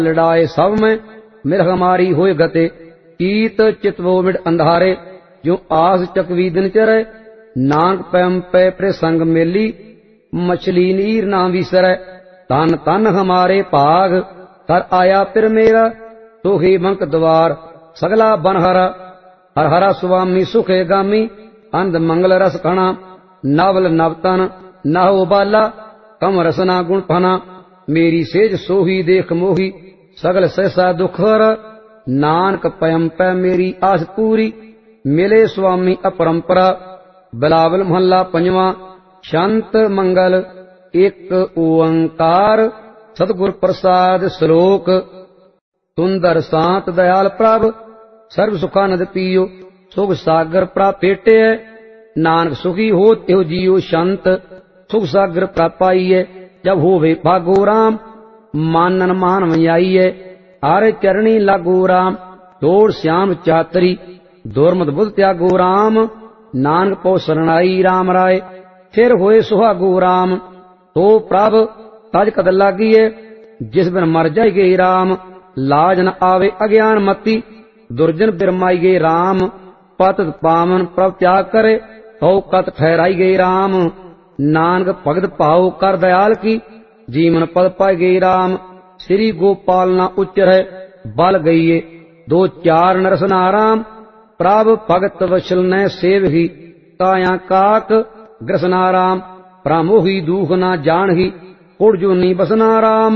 लड़ाए सब में मिल हमारी होए गते। कीत चितवो मिड अंधारे जो आस चकवी दिन चरे। नानक पैम पै प्रसंग मेली मछली नीर ना विसरै। तन तन हमारे भाग कर आया फिर मेरा। तो ही बंक द्वार सगला बनहरा। हर हरा स्वामी सुखे गामी अंध मंगल रस खणा। नवल नवतन नहो बाला कम रसना गुण फना। मेरी सेज सोही देख मोही सगल सहसा दुख हर। नानक पयम पै मेरी आस पूरी मिले स्वामी अपरंपरा। बिलावल महला पंजवा। शांत मंगल एक ओंकार सतगुर प्रसाद श्लोक। सुंदर शांत दयाल प्रभ सर्व सुखानंद पियो। सुख सागर प्राप भेटे। नानक सुखी हो त्यो जियो शांत सुख सागर प्राप पाइए। जब होवे भागो राम मानन मान आइए। आरे चरणी लागो राम दौड़ श्याम चातरी। दुर्मत बुध त्यागो राम नानक पौ शरणाई राम राय। फिर होए सुहागो राम तो प्रभ तज कद लागिए। जिस बिन मर जाएगे राम लाज न आवे अज्ञान मती। दुर्जन बिरमाई गए राम पतत पावन प्रभ त्याग करे। हो कत ठहराई गए राम नानक भगत भाव कर दयाल की। जीवन पद पाए गए राम श्री गोपाल ना उच्चर है। बल गईए दो चार नरसना राम प्रभ भगत वशल न सेव ही। काया काक ग्रसना राम प्रमोही दुख ना जान ही। कुड़ जो नी बसना राम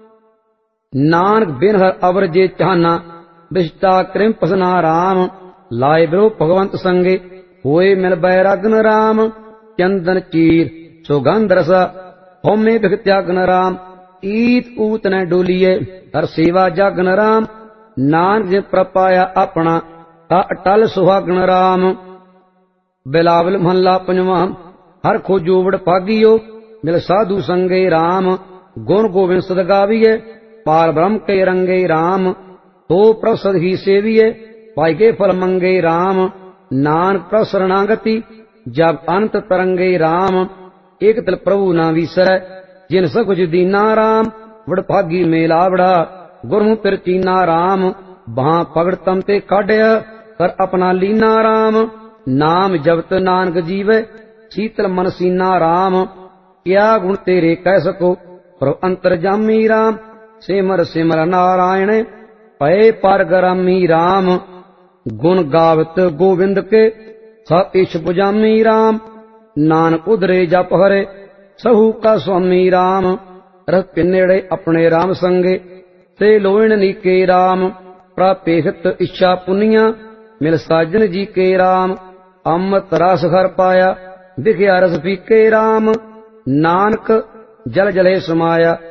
नानक बिन हर अवर जे चाहना। विष्टा कृम पसना राम लाए बिरो भगवंत संगे। होए मिल बैरागन राम चंदन चीर सुगंध रसा। होमे बिख त्यागन राम ईत ऊत न डोलिए। हर सेवा जागन राम नानक जिन प्रपाया अपना ता अटल सुहागन राम। बिलावल महला पंजवा। हर खोजो वड भागियो मिल साधु संगे राम। गुण गोविंद सद गाविए पार ब्रह्म के रंगे राम। तो प्रसद ही सेविए पाई के फल मंगे राम। नानक प्रभ शरणागति जब अनंत तरंगे राम। एक तिल प्रभु ना विसरै जिन सब कुछ दीना राम। वड भागी मेलावड़ा गुरमु पिर चीना राम। वहां पगड़ तम ते काढ़या कर अपना लीना राम। नाम जपत नानक जीवे शीतल मन सीना राम। क्या गुण तेरे कह सको प्रभु अंतरजामी राम। सिमर सिमर नारायण पए परगरामी राम। गुण गावत गोविंद के सब इछ पुजामी राम। नानक उधरे जप हरे सहु का स्वामी राम। रह पिनेड़े अपने राम संगे ते लोइण नीके राम। प्रापेखत इच्छा पुनिया मिल साजन जी के राम। अमृत रस घर पाया दिखया रस पीके राम। नानक जल जले समाया